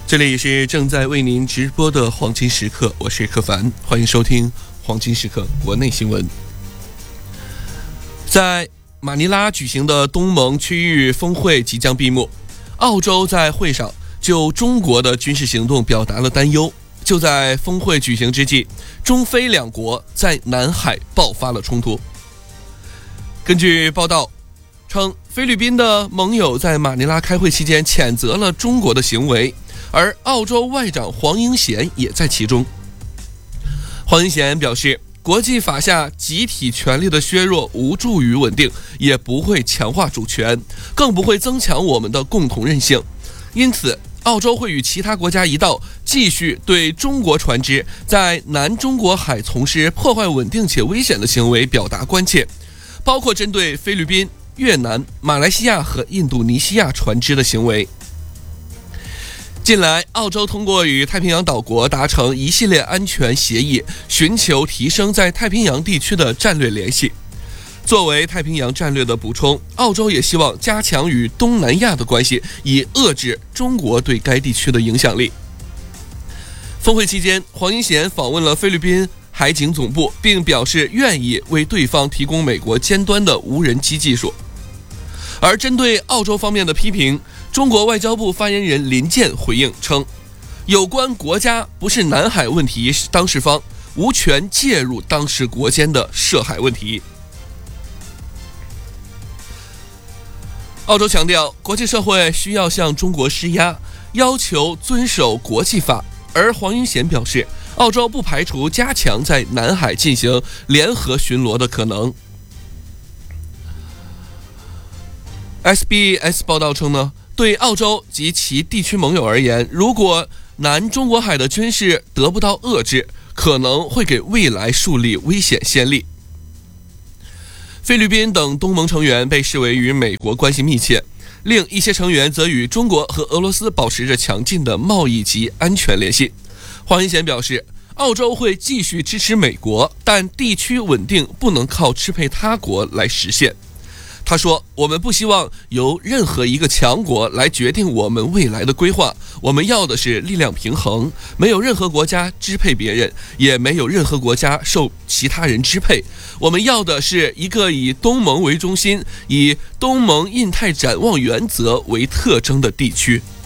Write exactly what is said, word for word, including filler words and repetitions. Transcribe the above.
这里是正在为您直播的黄金时刻，我是柯凡，欢迎收听黄金时刻国内新闻。在马尼拉举行的东盟区域峰会即将闭幕，澳洲在会上就中国的军事行动表达了担忧。就在峰会举行之际，中非两国在南海爆发了冲突。根据报道称，菲律宾的盟友在马尼拉开会期间谴责了中国的行为，而澳洲外长黄英贤也在其中。黄英贤表示，国际法下集体权力的削弱无助于稳定，也不会强化主权，更不会增强我们的共同韧性。因此，澳洲会与其他国家一道，继续对中国船只在南中国海从事破坏稳定且危险的行为表达关切，包括针对菲律宾、越南、马来西亚和印度尼西亚船只的行为。近来，澳洲通过与太平洋岛国达成一系列安全协议，寻求提升在太平洋地区的战略联系。作为太平洋战略的补充，澳洲也希望加强与东南亚的关系，以遏制中国对该地区的影响力。峰会期间，黄英贤访问了菲律宾海警总部，并表示愿意为对方提供美国尖端的无人机技术。而针对澳洲方面的批评，中国外交部发言人林健回应称，有关国家不是南海问题当事方，无权介入当事国间的涉海问题。澳洲强调，国际社会需要向中国施压，要求遵守国际法，而黄英贤表示，澳洲不排除加强在南海进行联合巡逻的可能。S B S 报道称呢，对澳洲及其地区盟友而言，如果南中国海的军事得不到遏制，可能会给未来树立危险先例。菲律宾等东盟成员被视为与美国关系密切，另一些成员则与中国和俄罗斯保持着强劲的贸易及安全联系。黄英贤表示，澳洲会继续支持美国，但地区稳定不能靠支配他国来实现。他说，我们不希望由任何一个强国来决定我们未来的规划，我们要的是力量平衡，没有任何国家支配别人，也没有任何国家受其他人支配。我们要的是一个以东盟为中心，以东盟印太展望原则为特征的地区。